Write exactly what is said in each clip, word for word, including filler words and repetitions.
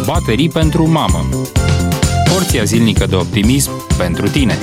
Baterii pentru mamă. Porția zilnică de optimism pentru tine.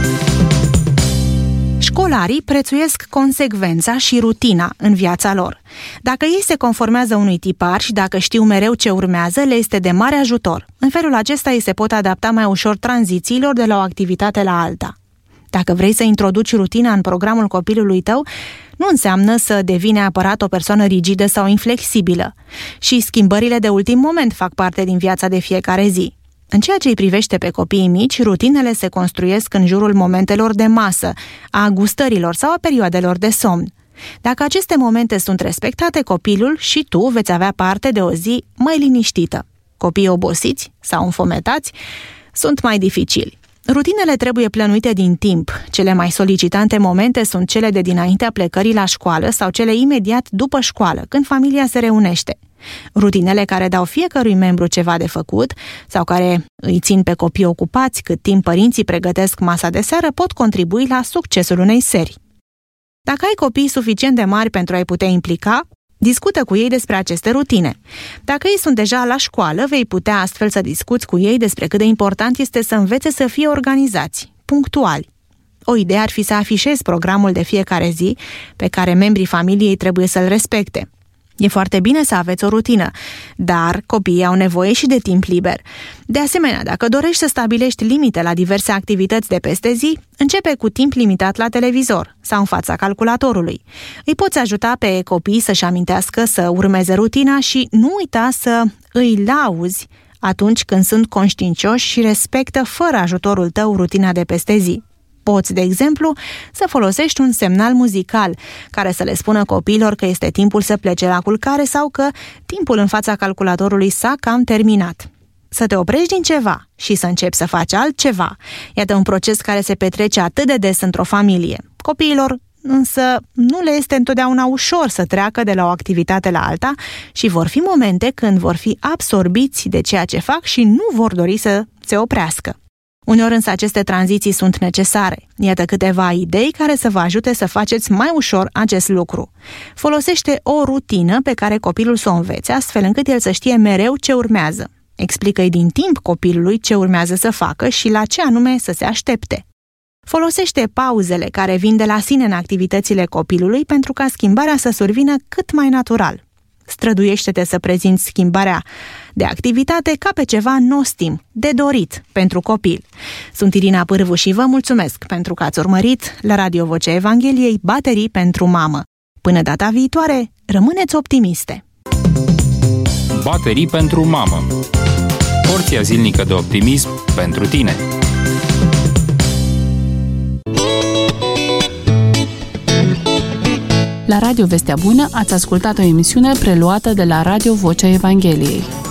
Școlarii prețuiesc consecvența și rutina în viața lor. Dacă ei se conformează unui tipar și dacă știu mereu ce urmează, le este de mare ajutor. În felul acesta ei se pot adapta mai ușor tranzițiilor de la o activitate la alta. Dacă vrei să introduci rutina în programul copilului tău, nu înseamnă să devii neapărat o persoană rigidă sau inflexibilă. Și schimbările de ultim moment fac parte din viața de fiecare zi. În ceea ce îi privește pe copiii mici, rutinele se construiesc în jurul momentelor de masă, a gustărilor sau a perioadelor de somn. Dacă aceste momente sunt respectate, copilul și tu veți avea parte de o zi mai liniștită. Copiii obosiți sau înfometați sunt mai dificili. Rutinele trebuie plănuite din timp. Cele mai solicitante momente sunt cele de dinaintea plecării la școală sau cele imediat după școală, când familia se reunește. Rutinele care dau fiecărui membru ceva de făcut sau care îi țin pe copii ocupați cât timp părinții pregătesc masa de seară pot contribui la succesul unei seri. Dacă ai copii suficient de mari pentru a-i putea implica, discută cu ei despre aceste rutine. Dacă ei sunt deja la școală, vei putea astfel să discuți cu ei despre cât de important este să învețe să fie organizați, punctuali. O idee ar fi să afișezi programul de fiecare zi pe care membrii familiei trebuie să-l respecte. E foarte bine să aveți o rutină, dar copiii au nevoie și de timp liber. De asemenea, dacă dorești să stabilești limite la diverse activități de peste zi, începe cu timp limitat la televizor sau în fața calculatorului. Îi poți ajuta pe copii să-și amintească să urmeze rutina și nu uita să îi lauzi atunci când sunt conștiincioși și respectă fără ajutorul tău rutina de peste zi. Poți, de exemplu, să folosești un semnal muzical care să le spună copiilor că este timpul să plece la culcare sau că timpul în fața calculatorului s-a cam terminat. Să te oprești din ceva și să începi să faci altceva. Iată un proces care se petrece atât de des într-o familie. Copiilor însă nu le este întotdeauna ușor să treacă de la o activitate la alta și vor fi momente când vor fi absorbiți de ceea ce fac și nu vor dori să se oprească. Uneori însă aceste tranziții sunt necesare. Iată câteva idei care să vă ajute să faceți mai ușor acest lucru. Folosește o rutină pe care copilul să o învețe, astfel încât el să știe mereu ce urmează. Explică-i din timp copilului ce urmează să facă și la ce anume să se aștepte. Folosește pauzele care vin de la sine în activitățile copilului pentru ca schimbarea să survină cât mai natural. Străduiește-te să prezinți schimbarea de activitate ca pe ceva nostim, de dorit pentru copil. Sunt Irina Pârvu și vă mulțumesc pentru că ați urmărit la Radio Vocea Evangheliei Baterii pentru mamă. Până data viitoare, rămâneți optimiste! Baterii pentru mamă. Porția zilnică de optimism pentru tine. La Radio Vestea Bună ați ascultat o emisiune preluată de la Radio Vocea Evangheliei.